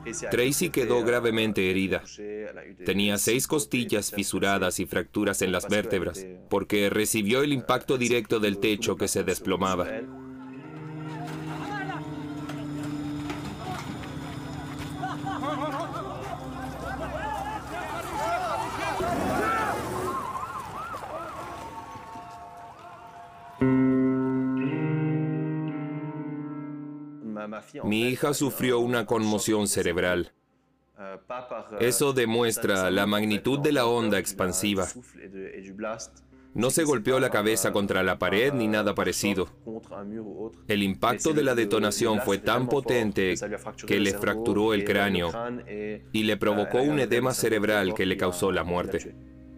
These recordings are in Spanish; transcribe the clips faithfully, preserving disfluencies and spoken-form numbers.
Tracy quedó gravemente herida. Tenía seis costillas fisuradas y fracturas en las vértebras, porque recibió el impacto directo del techo que se desplomaba. Mi hija sufrió una conmoción cerebral. Eso demuestra la magnitud de la onda expansiva. No se golpeó la cabeza contra la pared ni nada parecido. El impacto de la detonación fue tan potente que le fracturó el cráneo y le provocó un edema cerebral que le causó la muerte.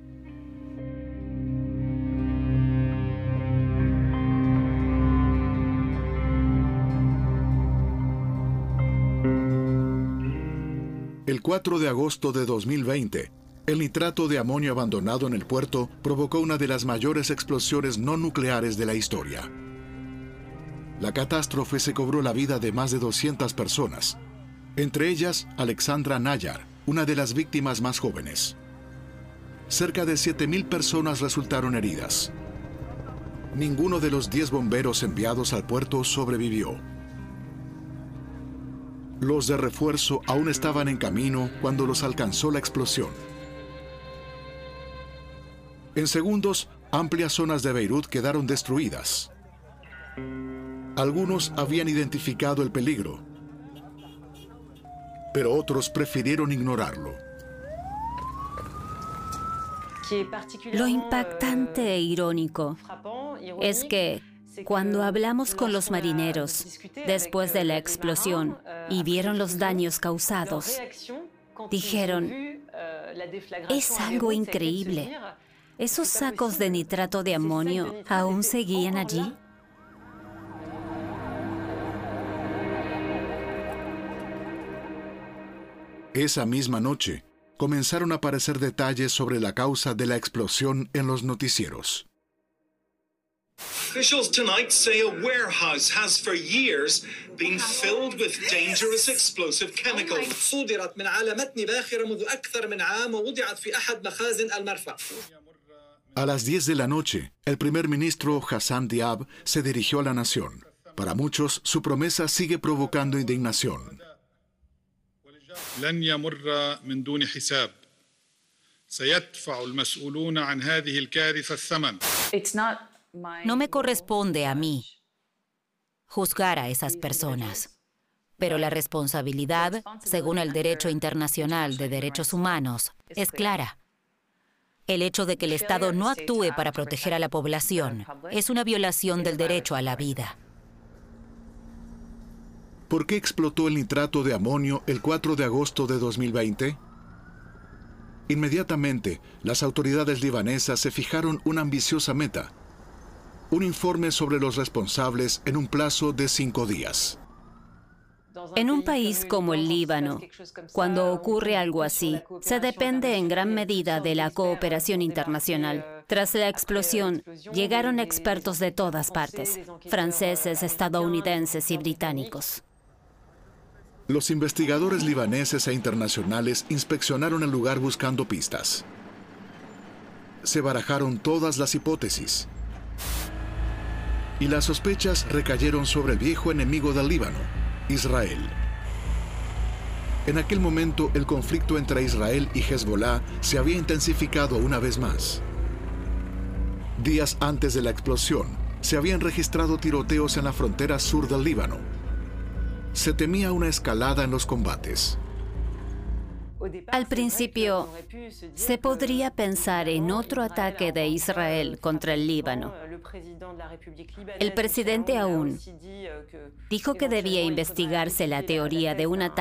El cuatro de agosto de dos mil veinte, el nitrato de amonio abandonado en el puerto provocó una de las mayores explosiones no nucleares de la historia. La catástrofe se cobró la vida de más de doscientas personas, entre ellas Alexandra Nayar, una de las víctimas más jóvenes. Cerca de siete mil personas resultaron heridas. Ninguno de los diez bomberos enviados al puerto sobrevivió. Los de refuerzo aún estaban en camino cuando los alcanzó la explosión. En segundos, amplias zonas de Beirut quedaron destruidas. Algunos habían identificado el peligro, pero otros prefirieron ignorarlo. Lo impactante e irónico es que cuando hablamos con los marineros después de la explosión y vieron los daños causados, dijeron, es algo increíble. ¿Esos sacos de nitrato de amonio aún seguían allí? Esa misma noche, comenzaron a aparecer detalles sobre la causa de la explosión en los noticieros. Officials tonight say a warehouse has for years been filled with dangerous explosive chemicals. صُدرت من على متن باخرة منذ أكثر من عام ووضعت في أحد مخازن المرفأ. A las diez de la noche, el primer ministro Hassan Diab se dirigió a la nación. Para muchos, su promesa sigue provocando indignación. لن يمر من دون حساب. سيدفع المسؤولون عن هذه الكارثة الثمن. No me corresponde a mí juzgar a esas personas, pero la responsabilidad, según el derecho internacional de derechos humanos, es clara. El hecho de que el Estado no actúe para proteger a la población es una violación del derecho a la vida. ¿Por qué explotó el nitrato de amonio el cuatro de agosto de dos mil veinte? Inmediatamente, las autoridades libanesas se fijaron una ambiciosa meta: un informe sobre los responsables en un plazo de cinco días. En un país como el Líbano, cuando ocurre algo así, se depende en gran medida de la cooperación internacional. Tras la explosión, llegaron expertos de todas partes, franceses, estadounidenses y británicos. Los investigadores libaneses e internacionales inspeccionaron el lugar buscando pistas. Se barajaron todas las hipótesis. Y las sospechas recayeron sobre el viejo enemigo del Líbano, Israel. En aquel momento, el conflicto entre Israel y Hezbollah se había intensificado una vez más. Días antes de la explosión, se habían registrado tiroteos en la frontera sur del Líbano. Se temía una escalada en los combates. Al principio, se podría pensar en otro ataque de Israel contra el Líbano. El presidente Aoun dijo que debía investigarse la teoría de un ataque